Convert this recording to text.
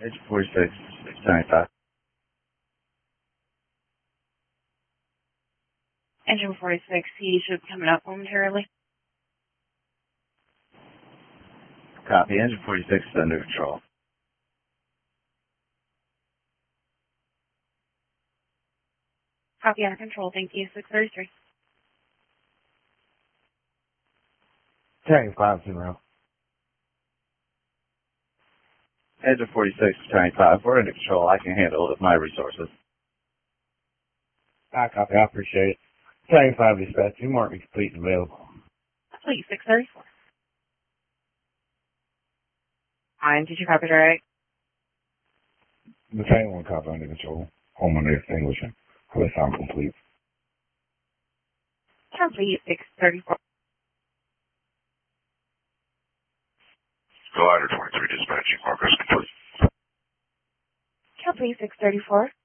Engine 46, 695. Engine 46, he should be coming up momentarily. Copy. Engine 46 is under control. Copy under control. Thank you. 633. Tank 50. Engine 46, 695. We're under control. I can handle it with my resources. I copy. I appreciate it. Tank 5 dispatch. You mark me complete and available. Please, 634. Fine. Did you copy direct? The tank 1 copy under control. Home under extinguishing. Unless I'm complete. Copy 634. Glider 23 dispatching. Mark us complete. Copy 634.